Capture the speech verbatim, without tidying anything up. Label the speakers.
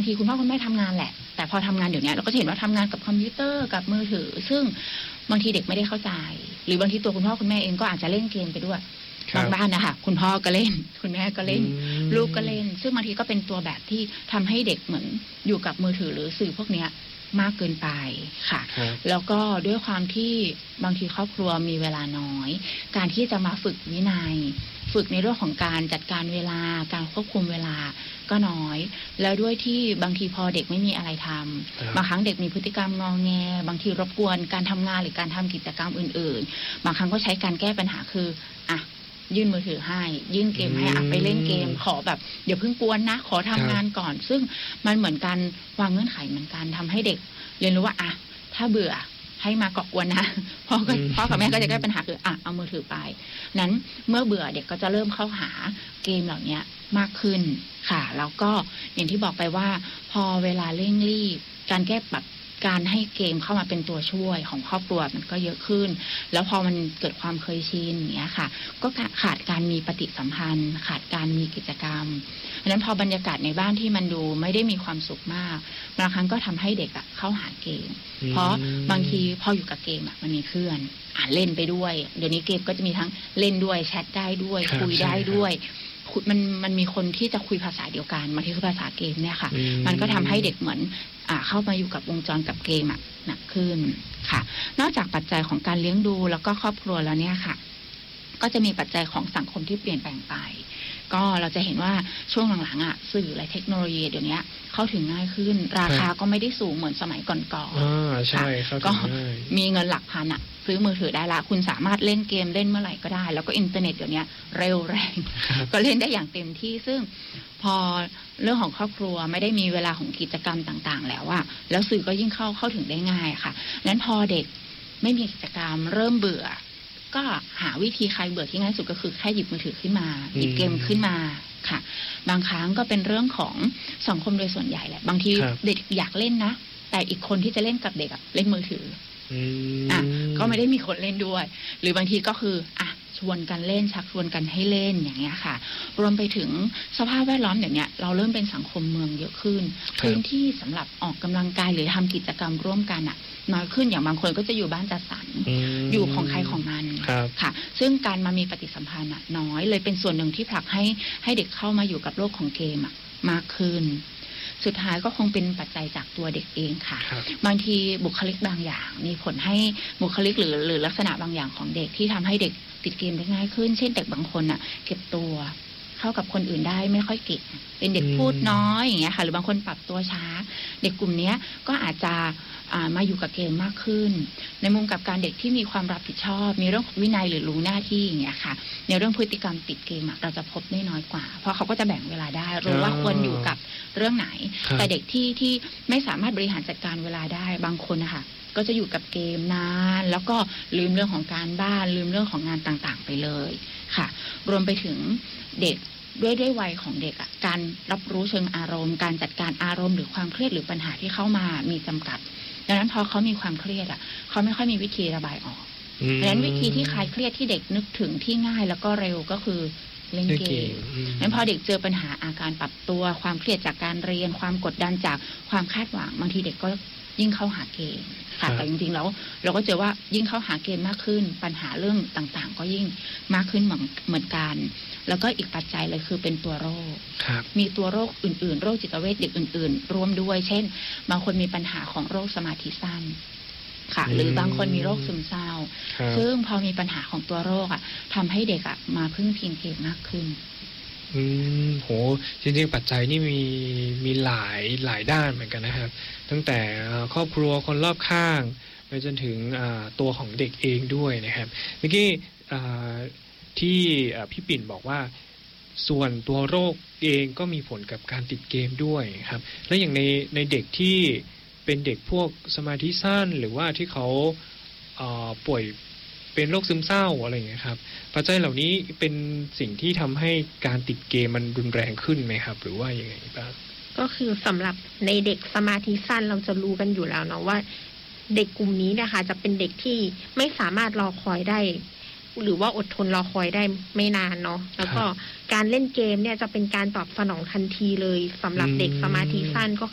Speaker 1: างทีคุณพ่อคุณแม่ทำงานแหละแต่พอทำงานเดี๋ยวนี้เราก็จะเห็นว่าทำงานกับคอมพิวเตอร์กับมือถือซึ่งบางทีเด็กไม่ได้เข้าใจหรือบางทีตัวคุณพ่อคุณแม่เองก็อาจจะเล่นเกมไปด้วยบางบ้านนะคะคุณพ่อก็เล่นคุณแม่ก็เล่นลูกก็เล่นซึ่งบางทีก็เป็นตัวแบบที่ทำให้เด็กเหมือนอยู่กับมือถือหรือสื่อพวกนี้มากเกินไปค่ะแล้วก็ด้วยความที่บางทีครอบครัวมีเวลาน้อยการที่จะมาฝึกวินัยฝึกในเรื่องของการจัดการเวลาการควบคุมเวลาก็น้อยแล้วด้วยที่บางทีพอเด็กไม่มีอะไรทำบางครั้งเด็กมีพฤติกรรมงอแงบางทีรบกวนการทำงานหรือการทำกิจกรรมอื่นๆบางครั้งก็ใช้การแก้ปัญหาคืออ่ะยื่นมือถือให้ยื่นเกมให้อ่ะไปเล่นเกมขอแบบอย่าเพิ่งกวนนะขอทำงานก่อนซึ่งมันเหมือนการวางเงื่อนไขเหมือนกันทำให้เด็กเรียนรู้ว่าอ่ะถ้าเบื่อให้มาเกาะกวนนะพ่อก็พ่อกับแม่ก็จะแก้ปัญหาคืออ่ะเอามือถือไปนั้นเมื่อเบื่อเด็กก็จะเริ่มเข้าหาเกมเหล่านี้มากขึ้นค่ะแล้วก็อย่างที่บอกไปว่าพอเวลาเร่งรีบการแก้แบบการให้เกมเข้ามาเป็นตัวช่วยของครอบครัวมันก็เยอะขึ้นแล้วพอมันเกิดความเคยชินอย่างเงี้ยค่ะก็ขาดการมีปฏิสัมพันธ์ขาดการมีกิจกรรมเพราะฉะนั้นพอบรรยากาศในบ้านที่มันดูไม่ได้มีความสุขมากบางครั้งก็ทำให้เด็กอะเข้าหาเกมเพราะบางทีพออยู่กับเกมอะมันมีเพื่อนอ่านเล่นไปด้วยเดี๋ยวนี้เกมก็จะมีทั้งเล่นด้วยแชทได้ด้วยคุยได้ด้วยมันมันมีคนที่จะคุยภาษาเดียวกันบางทีคือภาษาเกมเนี่ยค่ะมันก็ทำให้เด็กเหมือนอ่าเข้ามาอยู่กับวงจรกับเกมอ่ะหนักขึ้นค่ะนอกจากปัจจัยของการเลี้ยงดูแล้วก็ครอบครัวแล้วเนี่ยค่ะก็จะมีปัจจัยของสังคมที่เปลี่ยนแปลงไปก็เราจะเห็นว่าช่วงหลังๆอ่ะสื่อและเทคโนโลยีเดี๋ยวนี้เข้าถึงง่ายขึ้นราคาก็ไม่ได้สูงเหมือนสมัยก่อนๆ
Speaker 2: อ่าใช่ครับก็
Speaker 1: มีเงินหลักพันอ่ะซื้อมือถือได้ละคุณสามารถเล่นเกมเล่นเมื่อไหร่ก็ได้แล้วก็อินเทอร์เน็ตเดี๋ยวนี้เร็วแรงก็เล่นได้อย่างเต็มที่ซึ่งพอเรื่องของครอบครัวไม่ได้มีเวลาของกิจกรรมต่างๆแล้วอะแล้วสื่อก็ยิ่งเข้าเข้าถึงได้ง่ายค่ะนั้นพอเด็กไม่มีกิจกรรมเริ่มเบื่อก็หาวิธีคลายเบื่อที่ง่ายสุดก็คือแค่หยิบมือถือขึ้นมาหยิบเกมขึ้นมาค่ะบางครั้งก็เป็นเรื่องของสังคมโดยส่วนใหญ่แหละบางทีเด็กอยากเล่นนะแต่อีกคนที่จะเล่นกับเด็กอะเล่นมือถืออ่ะก็ไม่ได้มีคนเล่นด้วยหรือบางทีก็คืออ่ะชวนกันเล่นชักชวนกันให้เล่นอย่างเงี้ยค่ะรวมไปถึงสภาพแวดล้อมอย่างเนี้ยเราเริ่มเป็นสังคมเมืองเยอะขึ้นพื้นที่สำหรับออกกำลังกายหรือทำกิจกรรมร่วมกันอ่ะน้อยขึ้นอย่างบางคนก็จะอยู่บ้านจัดสรรอยู่ของใครของมันค่ะซึ่งการมามีปฏิสัมพันธ์อ่ะน้อยเลยเป็นส่วนหนึ่งที่ผลักให้ให้เด็กเข้ามาอยู่กับโลกของเกมอ่ะมากขึ้นสุดท้ายก็คงเป็นปัจจัยจากตัวเด็กเองค่ะบางทีบุคลิกบางอย่างมีผลให้บุคลิกหรือหรือลักษณะบางอย่างของเด็กที่ทำให้เด็กติดเกมได้ง่ายขึ้นเช่นเด็กบางคนอ่ะเก็บตัวเข้ากับคนอื่นได้ไม่ค่อยเก่งเป็นเด็กพูดน้อยอย่างเงี้ยค่ะหรือบางคนปรับตัวช้าเด็กกลุ่มนี้ก็อาจจะมาอยู่กับเกมมากขึ้นในมุมกับการเด็กที่มีความรับผิดชอบมีเรื่องของวินัยหรือรู้หน้าที่อย่างเงี้ยค่ะในเรื่องพฤติกรรมติดเกมเราจะพบได้น้อยกว่าเพราะเขาก็จะแบ่งเวลาได้รู้ว่าควรอยู่กับเรื่องไหนแต่เด็กที่ที่ไม่สามารถบริหารจัดการเวลาได้บางคนนะคะก็จะอยู่กับเกมนานแล้วก็ลืมเรื่องของการบ้านลืมเรื่องของงานต่างๆไปเลยค่ะรวมไปถึงเด็กด้วยด้วยวัยของเด็กอ่ะการรับรู้เชิงอารมณ์การจัดการอารมณ์หรือความเครียดหรือปัญหาที่เข้ามามีจำกัดดังนั้นพอเขามีความเครียดอ่ะเขาไม่ค่อยมีวิธีระบายออกดังนั้นวิธีที่คลายเครียดที่เด็กนึกถึงที่ง่ายแล้วก็เร็วก็คือเล่นเกมงั้นพอเด็กเจอปัญหาอาการปรับตัวความเครียดจากการเรียนความกดดันจากความคาดหวังบางทีเด็กก็ยิ่งเข้าหาเกมค่ะแต่จริงๆแล้วเราก็เจอว่ายิ่งเข้าหาเกมมากขึ้นปัญหาเรื่องต่างๆก็ยิ่งมากขึ้นเหมือนเหมือนกันแล้วก็อีกปัจจัยเลยคือเป็นตัวโรคมีตัวโรคอื่นๆโรคจิตเวชเด็กอื่นๆร่วมด้วยเช่นบางคนมีปัญหาของโรคสมาธิสั้นค่ะหรือบางคนมีโรคซึมเศร้าซึ่งพอมีปัญหาของตัวโรคอ่ะทำให้เด็กอ่ะมาพึ่งพิงเกมมากขึ้น
Speaker 2: อืมโหจริงๆปัจจัยนี่มีมีหลายหลายด้านเหมือนกันนะครับตั้งแต่ครอบครัวคนรอบข้างไปจนถึงตัวของเด็กเองด้วยนะครับเมื่อกี้ที่พี่ปิ่นบอกว่าส่วนตัวโรคเองก็มีผลกับการติดเกมด้วยครับและอย่างในในเด็กที่เป็นเด็กพวกสมาธิสั้นหรือว่าที่เขาป่วยเป็นโรคซึมเศร้าอะไรอย่างเงี้ยครับปัจจัยเหล่านี้เป็นสิ่งที่ทำให้การติดเกมมันรุนแรงขึ้นไหมครับหรือว่ายังไงบ้าง
Speaker 3: ก็คือสำหรับในเด็กสมาธิสั้นเราจะรู้กันอยู่แล้วเนาะว่าเด็กกลุ่มนี้นะคะจะเป็นเด็กที่ไม่สามารถรอคอยได้หรือว่าอดทนรอคอยได้ไม่นานเนาะแล้วก็การเล่นเกมเนี่ยจะเป็นการตอบสนองทันทีเลยสำหรับเด็กสมาธิสั้นก็